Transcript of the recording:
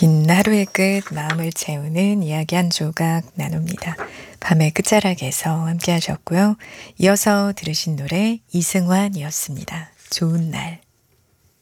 긴 하루의 끝 마음을 채우는 이야기 한 조각 나눕니다. 밤의 끝자락에서 함께 하셨고요. 이어서 들으신 노래 이승환이었습니다. 좋은 날.